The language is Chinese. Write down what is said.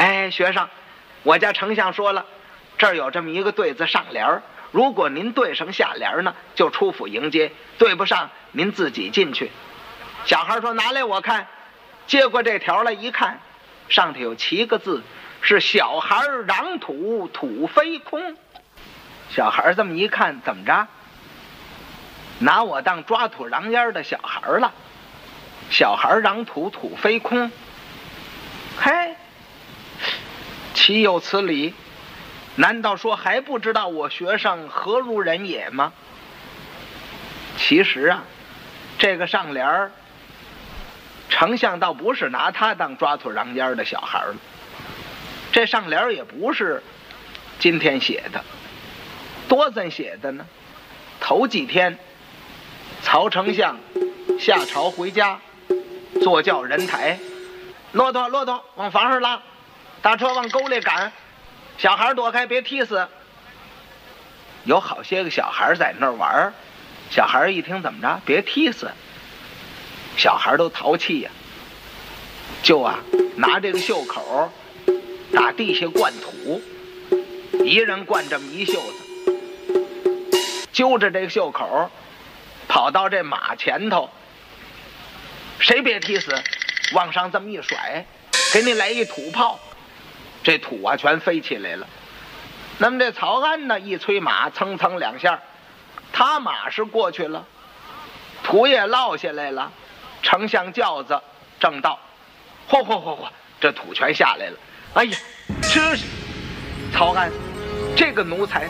哎，学生，我家丞相说了，这儿有这么一个对子上联，如果您对上下联呢，就出府迎接；对不上，您自己进去。小孩说拿来我看，接过这条来一看，上头有7个字，是小孩嚷土，土飞空。小孩这么一看，怎么着？拿我当抓土瓤烟的小孩了。小孩嚷土，土飞空。嘿，岂有此理？难道说还不知道我学生何如人也吗？其实啊，这个上联丞相倒不是拿他当抓土瓤烟的小孩了，这上联也不是今天写的，多怎写的呢？头几天曹丞相下朝回家，坐轿人抬，骆驼往房上拉，大车往沟里赶，小孩躲开别踢死。有好些个小孩在那儿玩，小孩一听怎么着，别踢死，小孩都淘气呀，就拿这个袖口打地下灌土，一人灌这么一袖子，揪着这个袖口跑到这马前头，谁别踢死，往上这么一甩，给你来一土炮，这土全飞起来了。那么这曹安呢，一催马，蹭蹭2下，他马是过去了，土也落下来了，丞相轿子正到，嚯，这土全下来了。哎呀，这是曹安这个奴才